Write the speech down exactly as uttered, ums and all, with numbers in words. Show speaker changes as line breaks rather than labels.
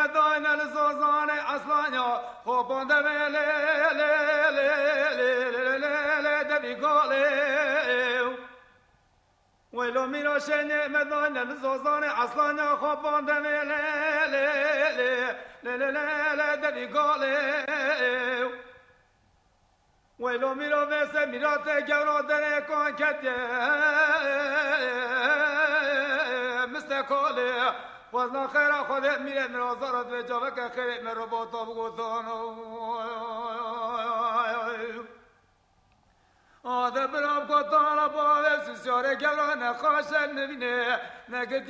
مداین الزوزان اصلانیا خوبان دبی لی لی لی لی لی لی دبی گالیو ویلو میرا شنی مداین الزوزان اصلانیا خوبان دبی لی لی لی لی لی دبی گالیو ویلو میرا ویسه میرا ته گورا دره کن کتیه مستقالی وزن خیر خودت میره مرازارت و جاوه که خیرت مرو با تا بگوتان آده برام کتان با سیسیاره گورا نخواشه نبینه نگه